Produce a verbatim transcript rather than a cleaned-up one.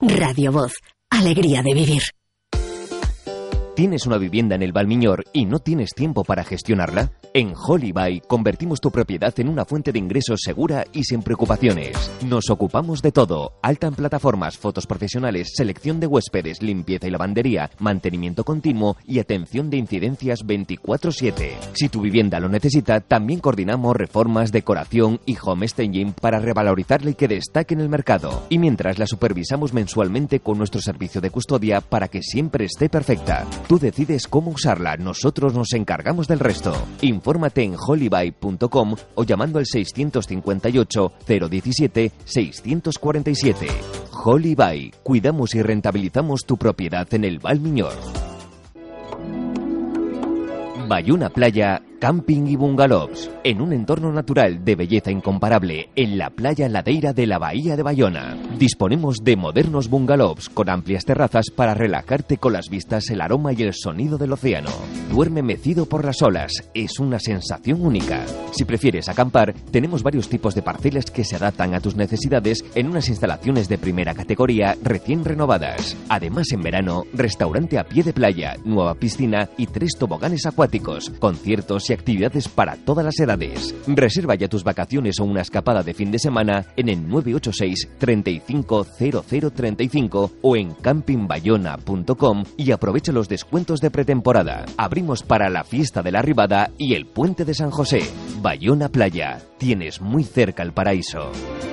Radio Voz. Alegría de vivir. ¿Tienes una vivienda en el Valmiñor y no tienes tiempo para gestionarla? En Holybuy convertimos tu propiedad en una fuente de ingresos segura y sin preocupaciones. Nos ocupamos de todo: alta en plataformas, fotos profesionales, selección de huéspedes, limpieza y lavandería, mantenimiento continuo y atención de incidencias veinticuatro siete. Si tu vivienda lo necesita, también coordinamos reformas, decoración y home staging para revalorizarla y que destaque en el mercado. Y mientras la supervisamos mensualmente con nuestro servicio de custodia para que siempre esté perfecta. Tú decides cómo usarla, nosotros nos encargamos del resto. Infórmate en holybuy punto com o llamando al seiscientos cincuenta y ocho, cero diecisiete, seiscientos cuarenta y siete. Holybuy, cuidamos y rentabilizamos tu propiedad en el Valmiñor. Bayona Playa, camping y bungalows, en un entorno natural de belleza incomparable, en la playa ladeira de la Bahía de Bayona. Disponemos de modernos bungalows con amplias terrazas para relajarte con las vistas, el aroma y el sonido del océano. Duerme mecido por las olas, es una sensación única. Si prefieres acampar, tenemos varios tipos de parcelas que se adaptan a tus necesidades en unas instalaciones de primera categoría recién renovadas. Además, en verano, restaurante a pie de playa, nueva piscina y tres toboganes acuáticos, conciertos y actividades para todas las edades. Reserva ya tus vacaciones o una escapada de fin de semana en el nueve ocho seis, treinta y cinco, cero cero treinta y cinco o en camping bayona punto com y aprovecha los descuentos de pretemporada. Abrimos para la fiesta de la Arribada y el puente de San José. Bayona Playa, tienes muy cerca el paraíso.